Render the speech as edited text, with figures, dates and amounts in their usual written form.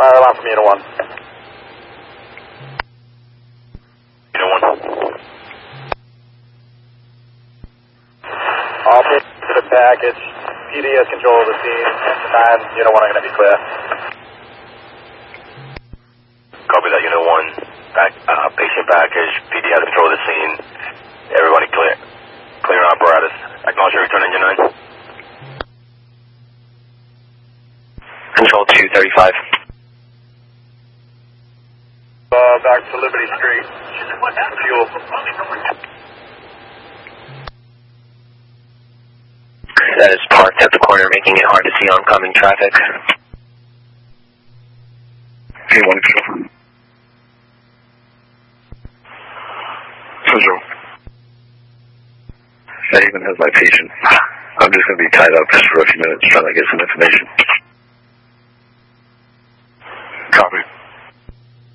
Line from Unit 1. Unit 1. All to the package. PD has control of the scene. 9, Unit 1 are going to be clear. Copy that, Unit 1. Patient package. PD has control of the scene. Everybody clear. Clear apparatus. Acknowledge your return, Engine 9. Control 235. Back to Liberty Street. Fuel. That is parked at the corner, making it hard to see oncoming traffic. K1 control. Control. That even has my patient. I'm just going to be tied up just for a few minutes trying to get some information.